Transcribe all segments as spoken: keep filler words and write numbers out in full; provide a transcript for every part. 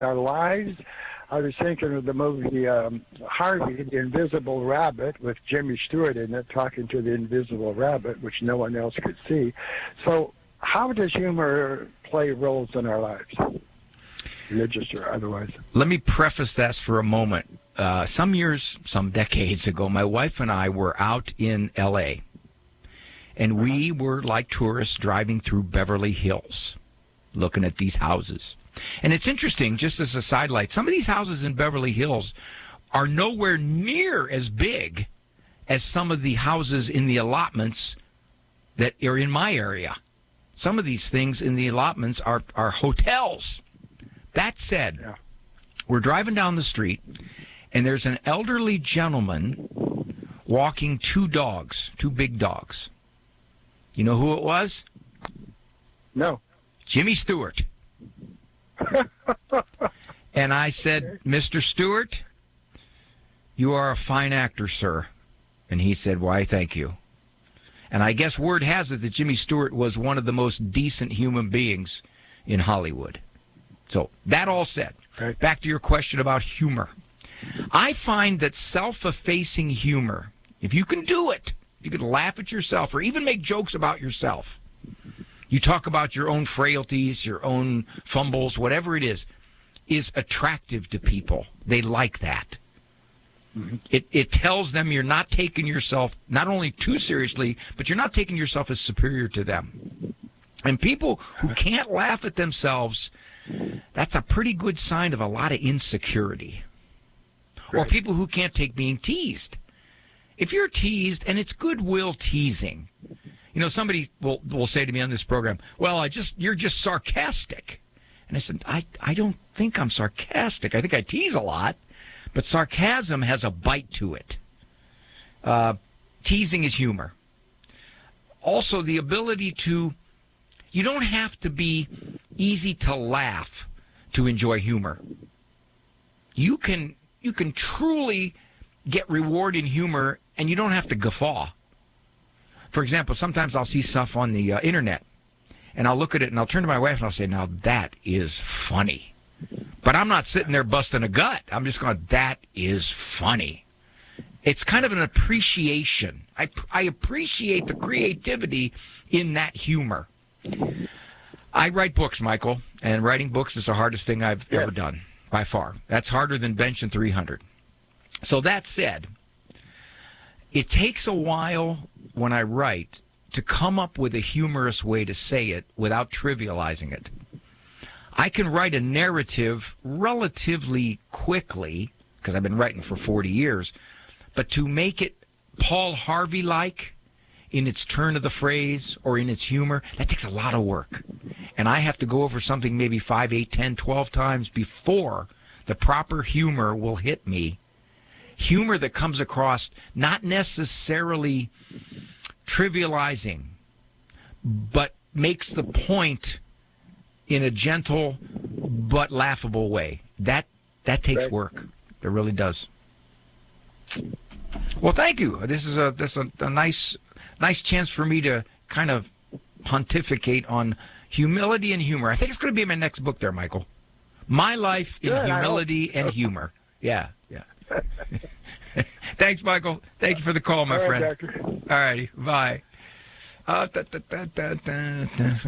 our lives. I was thinking of the movie um, Harvey, the Invisible Rabbit, with Jimmy Stewart in it, talking to the invisible rabbit, which no one else could see. So how does humor play roles in our lives, religious or otherwise? Let me preface this for a moment. Uh, some years, some decades ago, my wife and I were out in L A, and we were like tourists driving through Beverly Hills, looking at these houses. And it's interesting, just as a sidelight, some of these houses in Beverly Hills are nowhere near as big as some of the houses in the allotments that are in my area. Some of these things in the allotments are, are hotels. That said, yeah. We're driving down the street, and there's an elderly gentleman walking two dogs, two big dogs. You know who it was? No. Jimmy Stewart. And I said, Mister Stewart, you are a fine actor, sir. And he said, why, thank you. And I guess word has it that Jimmy Stewart was one of the most decent human beings in Hollywood. So that all said, okay. Back to your question about humor. I find that self-effacing humor, if you can do it, if you can laugh at yourself or even make jokes about yourself, you talk about your own frailties, your own fumbles, whatever it is, is attractive to people. They like that. Mm-hmm. It it tells them you're not taking yourself not only too seriously, but you're not taking yourself as superior to them. And people who can't laugh at themselves, that's a pretty good sign of a lot of insecurity. Right. Or people who can't take being teased. If you're teased, and it's goodwill teasing, you know, somebody will will say to me on this program, well, I just you're just sarcastic. And I said, I, I don't think I'm sarcastic. I think I tease a lot, but sarcasm has a bite to it. Uh, teasing is humor. Also, the ability to, you don't have to be easy to laugh to enjoy humor. You can you can truly get reward in humor, and you don't have to guffaw. For example, sometimes I'll see stuff on the uh, internet, and I'll look at it, and I'll turn to my wife, and I'll say, now that is funny. But I'm not sitting there busting a gut. I'm just going, that is funny. It's kind of an appreciation. I, I appreciate the creativity in that humor. I write books, Michael, and writing books is the hardest thing I've yeah. ever done, by far. That's harder than benching three hundred. So that said, it takes a while when I write to come up with a humorous way to say it without trivializing it. I can write a narrative relatively quickly, because I've been writing for forty years, but to make it Paul Harvey-like in its turn of the phrase or in its humor, that takes a lot of work. And I have to go over something maybe five, eight, ten, twelve times before the proper humor will hit me. Humor that comes across not necessarily trivializing, but makes the point in a gentle but laughable way. That that takes right. work. It really does. Well, thank you. This is a this is a, a nice nice chance for me to kind of pontificate on humility and humor. I think it's going to be my next book there, Michael. My Life in Good, Humility and Humor. Yeah, yeah. Thanks, Michael. Thank you for the call, my All right, friend. Doctor. All righty. Bye. Uh, da, da, da, da, da,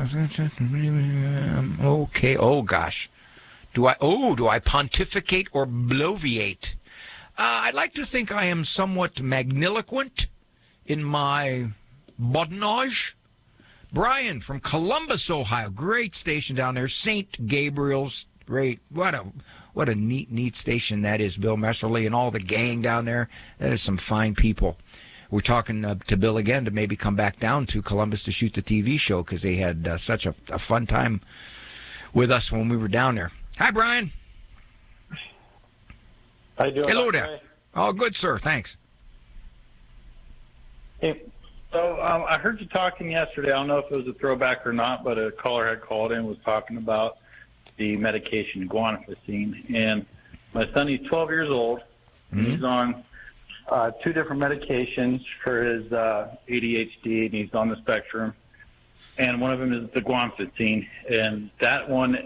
da. Okay. Oh, gosh. Do I, oh, do I pontificate or bloviate? Uh, I'd like to think I am somewhat magniloquent in my badinage. Brian from Columbus, Ohio. Great station down there. Saint Gabriel's. Great. What a what a neat, neat station that is, Bill Messerly and all the gang down there. That is some fine people. We're talking uh, to Bill again to maybe come back down to Columbus to shoot the T V show because they had uh, such a, a fun time with us when we were down there. Hi, Brian. How you doing? Hello there. Oh, good, sir. Thanks. Hey, so um, I heard you talking yesterday. I don't know if it was a throwback or not, but a caller had called in and was talking about the medication guanfacine. And my son, he's twelve years old. Mm-hmm. He's on uh, two different medications for his uh, A D H D, and he's on the spectrum. And one of them is the guanfacine, and that one is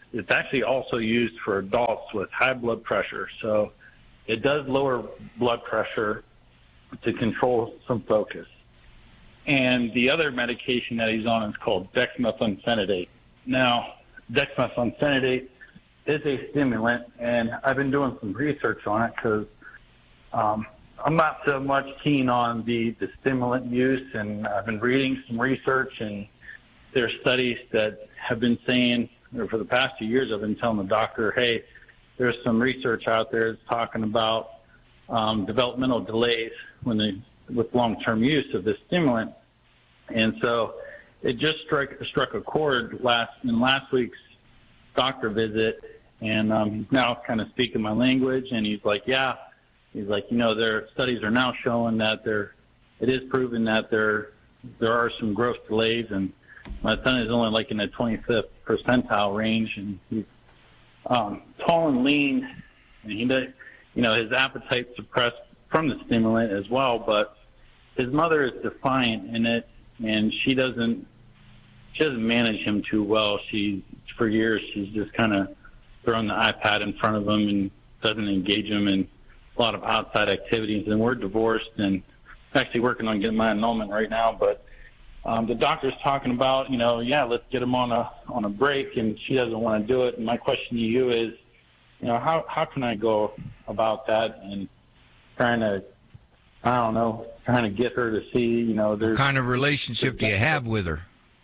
it's actually also used for adults with high blood pressure. So it does lower blood pressure to control some focus. And the other medication that he's on is called dexmethylphenidate. Now, dexmethylphenidate is a stimulant, and I've been doing some research on it because um, I'm not so much keen on the, the stimulant use, and I've been reading some research, and there are studies that have been saying, or for the past few years, I've been telling the doctor, hey, there's some research out there that's talking about um, developmental delays when they, with long-term use of this stimulant. And so it just struck, struck a chord last in last week's doctor visit, and um, he's now kind of speaking my language, and he's like, yeah, he's like, you know, their studies are now showing that there, it is proven that there, there are some growth delays, and my son is only like in the twenty-fifth percentile range, and he's um, tall and lean, and he does, you know, his appetite suppressed from the stimulant as well, but his mother is defiant in it, and she doesn't, she doesn't manage him too well. She, for years, she's just kind of thrown the iPad in front of him and doesn't engage him in a lot of outside activities, and we're divorced, and actually working on getting my annulment right now, but Um, the doctor's talking about, you know, yeah, let's get him on a on a break, and she doesn't want to do it. And my question to you is, you know, how how can I go about that and trying to, I don't know, trying to get her to see, you know, there's... What kind of relationship do you have with her?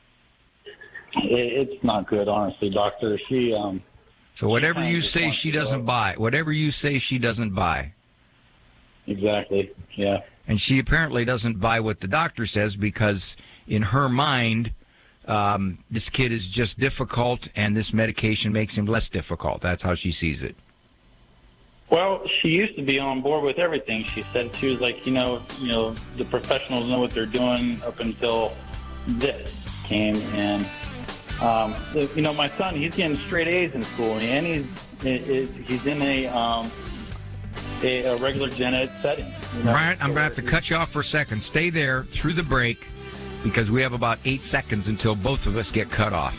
It, it's not good, honestly, doctor. She... Um, so whatever she you say she doesn't buy, whatever you say she doesn't buy. Exactly, yeah. And she apparently doesn't buy what the doctor says because in her mind, um, this kid is just difficult and this medication makes him less difficult. That's how she sees it. Well, she used to be on board with everything. She said she was like, you know, you know, the professionals know what they're doing up until this came. And, um, you know, my son, he's getting straight A's in school, and he's, he's in a, um, a, a regular gen ed setting. You know? Brian, I'm going to have to cut you off for a second. Stay there through the break because we have about eight seconds until both of us get cut off.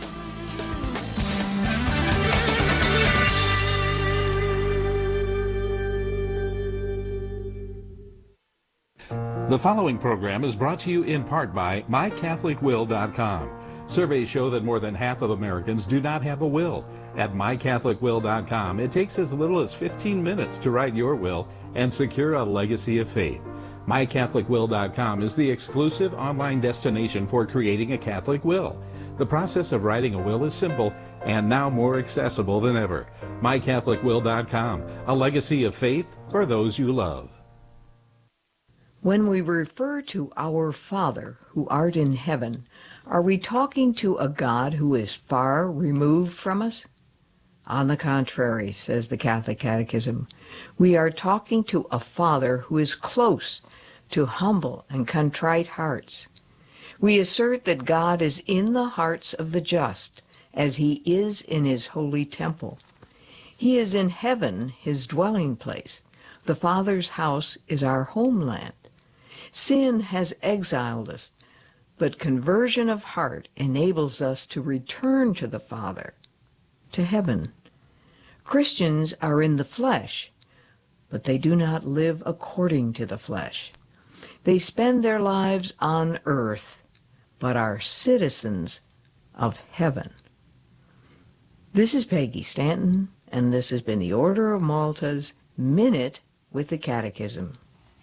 The following program is brought to you in part by my catholic will dot com. Surveys show that more than half of Americans do not have a will. At my catholic will dot com, it takes as little as fifteen minutes to write your will and secure a legacy of faith. my catholic will dot com is the exclusive online destination for creating a Catholic will. The process of writing a will is simple and now more accessible than ever. my catholic will dot com, a legacy of faith for those you love. When we refer to our Father who art in heaven, are we talking to a God who is far removed from us? On the contrary, says the Catholic Catechism, we are talking to a Father who is close to humble and contrite hearts. We assert that God is in the hearts of the just, as he is in his holy temple. He is in heaven, his dwelling place. The Father's house is our homeland. Sin has exiled us, but conversion of heart enables us to return to the Father, to heaven. Christians are in the flesh, but they do not live according to the flesh. They spend their lives on earth, but are citizens of heaven. This is Peggy Stanton, and this has been the Order of Malta's Minute with the Catechism.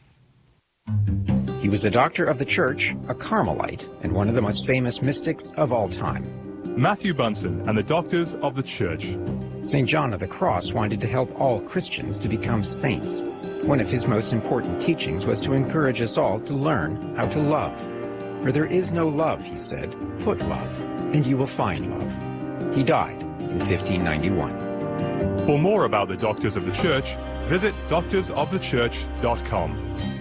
He was a doctor of the Church, a Carmelite, and one of the most famous mystics of all time. Matthew Bunson and the Doctors of the Church. Saint John of the Cross wanted to help all Christians to become saints. One of his most important teachings was to encourage us all to learn how to love. Where there is no love, he said, put love, and you will find love. He died in fifteen ninety-one. For more about the Doctors of the Church, visit doctors of the church dot com.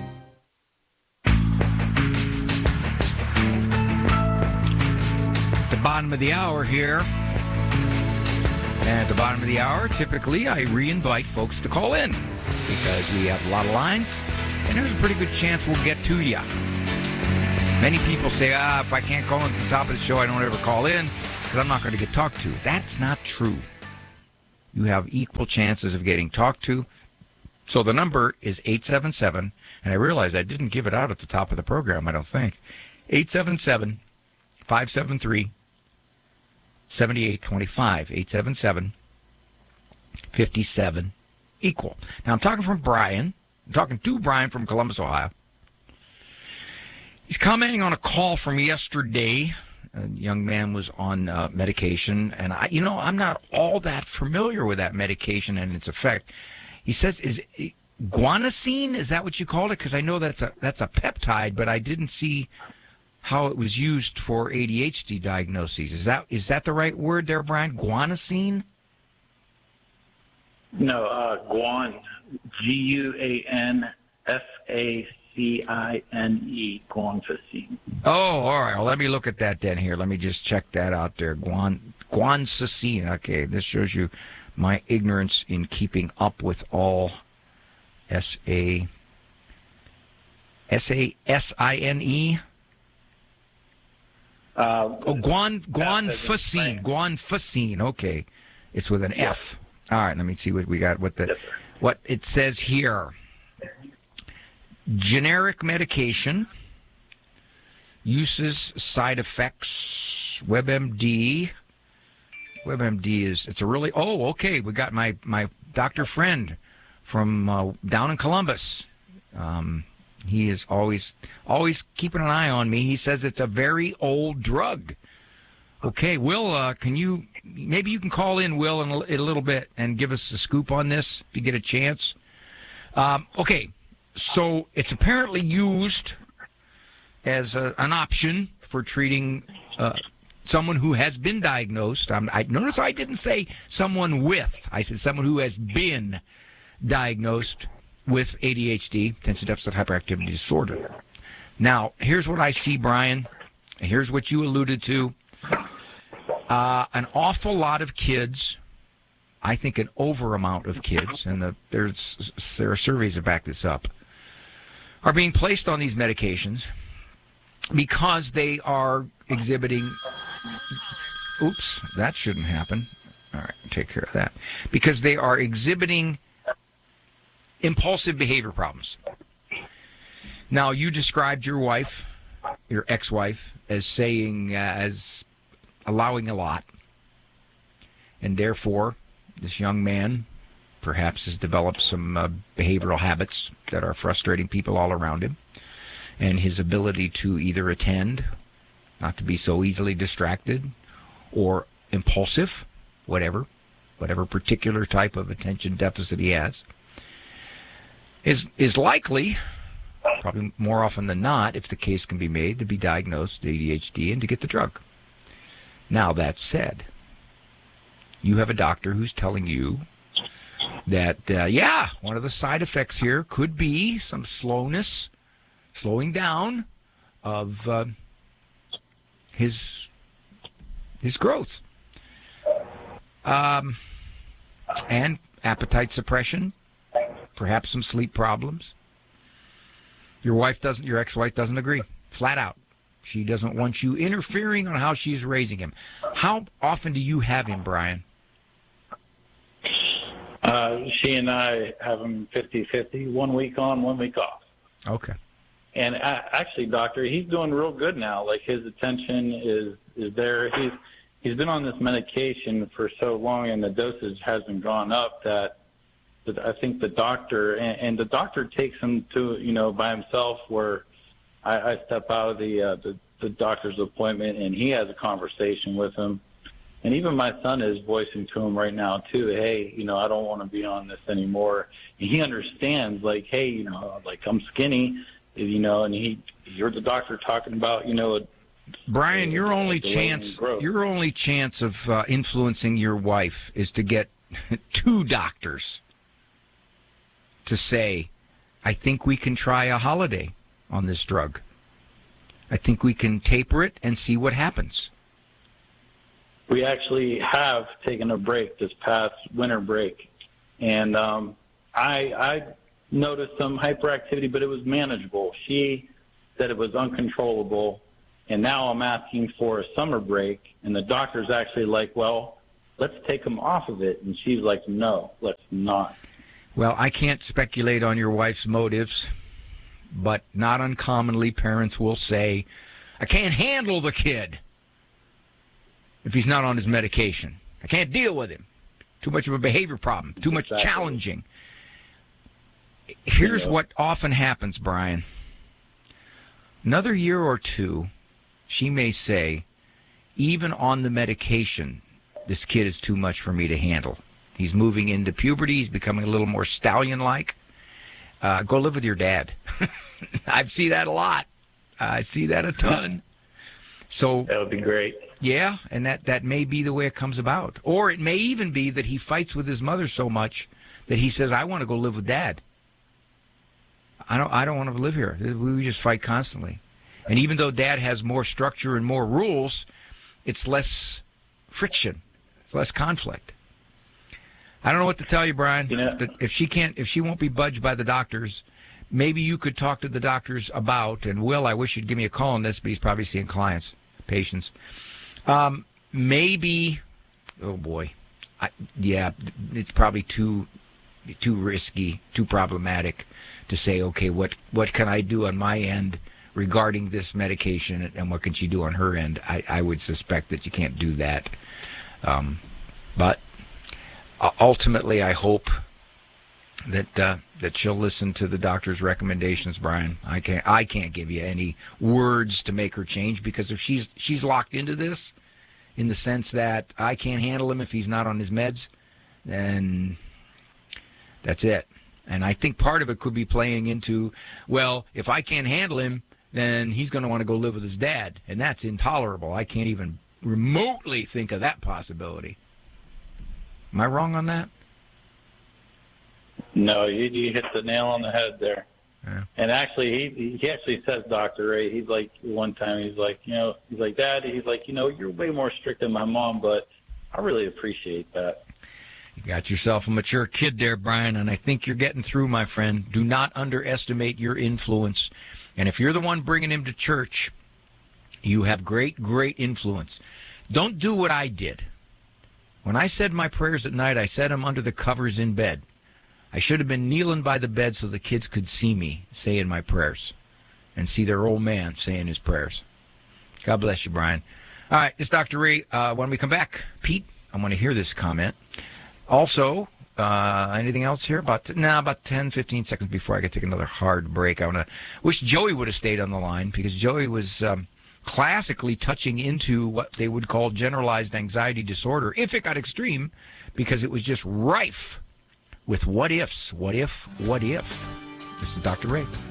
Bottom of the hour here. And at the bottom of the hour, typically I re-invite folks to call in because we have a lot of lines, and there's a pretty good chance we'll get to you. Many people say, ah, if I can't call in at the top of the show, I don't ever call in. because I'm not going to get talked to. That's not true. You have equal chances of getting talked to. So the number is eight seven seven, and I realize I didn't give it out at the top of the program, I don't think. eight seven seven, five seven three, seven eight two five. eight seven seven, five seven, equal. Now I'm talking from Brian. I'm talking to Brian from Columbus, Ohio. He's commenting on a call from yesterday. A young man was on uh, medication, and I, you know, I'm not all that familiar with that medication and its effect. He says, "Is it guanosine? Is that what you called it? Because I know that's a that's a peptide, but I didn't see how it was used for A D H D diagnoses. Is that is that the right word there, Brian? Guanosine? No, uh, guan, G U A N F A C I N E, guanfacine. Oh, all right. Well, let me look at that then here. Let me just check that out there. Guan guanosine. Okay, this shows you my ignorance in keeping up with all S A S A S I N E. Uh, oh, guan guanfacine. Guanfacine. Okay, it's with an yes. F. All right. Let me see what we got. What the yes, what it says here. Generic medication. Uses, side effects. WebMD. WebMD is, it's a really, oh, okay, we got my, my doctor friend from uh, down in Columbus. Um, he is always, always keeping an eye on me. He says it's a very old drug. Okay, Will, uh, can you, maybe you can call in, Will, in a, in a little bit and give us a scoop on this if you get a chance. Um, okay, so it's apparently used as a, an option for treating uh someone who has been diagnosed. Um, I notice I didn't say someone with. I said someone who has been diagnosed with A D H D, attention deficit hyperactivity disorder. Now, here's what I see, Brian. Here's what you alluded to. Uh, an awful lot of kids, I think an over amount of kids, and the, there's there are surveys that back this up, are being placed on these medications because they are exhibiting. Oops, that shouldn't happen. All right, take care of that. Because they are exhibiting impulsive behavior problems. Now, you described your wife, your ex-wife, as saying, uh, as allowing a lot. And therefore, this young man perhaps has developed some uh, behavioral habits that are frustrating people all around him. And his ability to either attend, not to be so easily distracted, or impulsive, whatever, whatever particular type of attention deficit he has, is is likely, probably more often than not, if the case can be made, to be diagnosed A D H D and to get the drug. Now, that said, you have a doctor who's telling you that, uh, yeah, one of the side effects here could be some slowness, slowing down of uh, his his growth, um, and appetite suppression, perhaps some sleep problems. Your wife doesn't. Your ex-wife doesn't agree, flat out. She doesn't want you interfering on how she's raising him. How often do you have him, Brian? Uh, she and I have him fifty-fifty, one week on, one week off. Okay. And I, actually, doctor, he's doing real good now. Like, his attention is, is there. He's he's been on this medication for so long, and the dosage hasn't gone up that, that I think the doctor and, and the doctor takes him to, you know, by himself, where I, I step out of the, uh, the the doctor's appointment, and he has a conversation with him. And even my son is voicing to him right now too, hey, you know, I don't want to be on this anymore. And he understands, like, hey, you know, like, I'm skinny, you know, and he, you're the doctor talking about, you know, Brian, your only chance, your only chance of uh, influencing your wife is to get two doctors to say, I think we can try a holiday on this drug. I think we can taper it and see what happens. We actually have taken a break this past winter break, and um, I, I noticed some hyperactivity, but it was manageable. She said it was uncontrollable, And now I'm asking for a summer break, and the doctor's actually like, well, let's take him off of it. And she's like, no, let's not. Well, I can't speculate on your wife's motives, but not uncommonly parents will say, I can't handle the kid if he's not on his medication. I can't deal with him. Too much of a behavior problem. Too much Exactly. challenging. Here's Yeah. what often happens, Brian. Another year or two, she may say, even on the medication, this kid is too much for me to handle. He's moving into puberty. He's becoming a little more stallion-like. Uh, go live with your dad. I see that a lot. I see that a ton. So That would be great. yeah, and that, that may be the way it comes about. Or it may even be that he fights with his mother so much that he says, I want to go live with Dad. I don't I don't want to live here. We just fight constantly. And even though Dad has more structure and more rules, it's less friction. It's less conflict. I don't know what to tell you, Brian. You know- if, the, if she can't, if she won't be budged by the doctors, maybe you could talk to the doctors about, and Will, I wish you'd give me a call on this, but he's probably seeing clients, patients. Um, maybe, oh boy, I, yeah, it's probably too too risky, too problematic to say, okay, what, what can I do on my end regarding this medication, and what can she do on her end? I, I would suspect that you can't do that. Um, but ultimately, I hope that uh, that she'll listen to the doctor's recommendations, Brian. I can't I can't give you any words to make her change, because if she's she's locked into this, in the sense that I can't handle him if he's not on his meds, then that's it. And I think part of it could be playing into, well, if I can't handle him, then he's going to want to go live with his dad, and that's intolerable. I can't even remotely think of that possibility. Am I wrong on that? No, you, you hit the nail on the head there. Yeah. And actually, he he actually says, Doctor Ray, he's like, one time, he's like, you know, he's like, Dad, he's like, you know, you're way more strict than my mom, but I really appreciate that. You got yourself a mature kid there, Brian, and I think you're getting through, my friend. Do not underestimate your influence. And if you're the one bringing him to church, you have great, great influence. Don't do what I did. When I said my prayers at night, I said them under the covers in bed. I should have been kneeling by the bed so the kids could see me saying my prayers and see their old man saying his prayers. God bless you, Brian. All right, it's Doctor Ray. Uh, when we come back, Pete, I want to hear this comment. Also, uh, anything else here? About nah, about ten, fifteen seconds before I could take another hard break. I want to wish Joey would have stayed on the line, because Joey was um, classically touching into what they would call generalized anxiety disorder, if it got extreme, because it was just rife with what ifs. What if? What if? This is Doctor Ray.